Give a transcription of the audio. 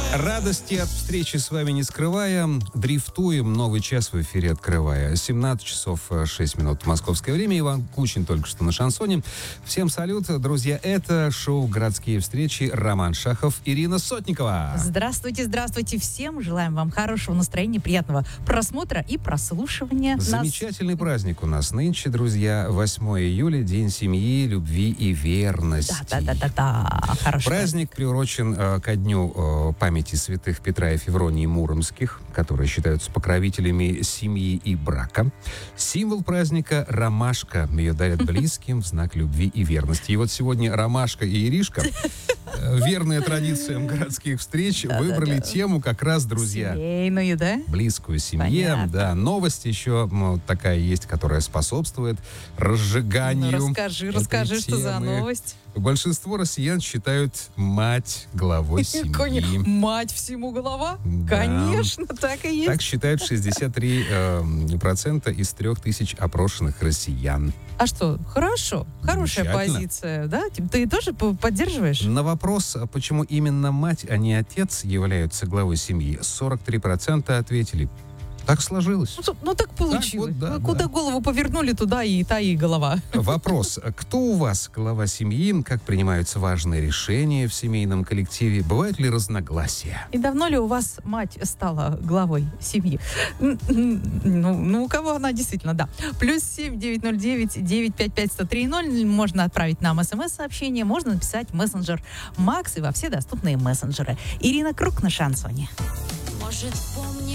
Радости от встречи с вами не скрывая, дрифтуем, новый час в эфире открывая. 17 часов 6 минут московское время. Иван Кучин только что на шансоне. Всем салют, друзья. Это шоу «Городские встречи». Роман Шахов, Ирина Сотникова. Здравствуйте, здравствуйте всем. Желаем вам хорошего настроения, приятного просмотра и прослушивания. Замечательный праздник у нас нынче, друзья. 8 июля, День семьи, любви и верности. Да. Хороший Праздник приурочен ко дню памяти святых Петра и Февронии Муромских, которые считаются покровителями семьи и брака. Символ праздника — ромашка. Ее дарят близким в знак любви и верности. И вот сегодня Ромашка и Иришка, верные традициям городских встреч, выбрали тему как раз, друзья. Семейную, да? Близкую семье. Понятно. Да, новость еще такая есть, которая способствует разжиганию. Ну, расскажи, что за темы. новость. Большинство россиян считают мать главой семьи. Мать всему голова? Да. Конечно, так и есть. Так считают 63% из 3000 опрошенных россиян. А что, хорошо, хорошая Замечательно. позиция, да? Ты тоже поддерживаешь? На вопрос, почему именно мать, а не отец являются главой семьи, 43% ответили: так сложилось. Ну так получилось. вот, да, Куда да. голову повернули, туда и та, и голова. Вопрос: кто у вас глава семьи? Как принимаются важные решения в семейном коллективе? Бывают ли разногласия? И давно ли у вас мать стала главой семьи? Ну, у кого она действительно, да. +7 909 955 1030. Можно отправить нам смс-сообщение, можно написать в мессенджер Макс и во все доступные мессенджеры. Ирина Круг на шансоне. Может, помнишь